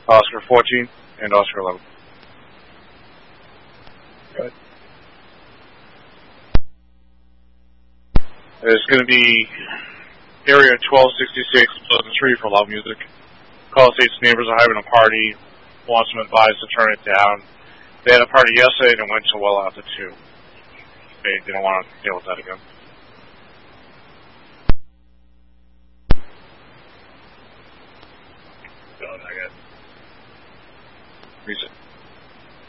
Oscar 14 and Oscar 11. Good. There's going to be area 1266 Pleasant Street for loud music. Call states neighbors are having a party. Wants them advised to turn it down. They had a party yesterday and it went so well after 2. They didn't want to deal with that again.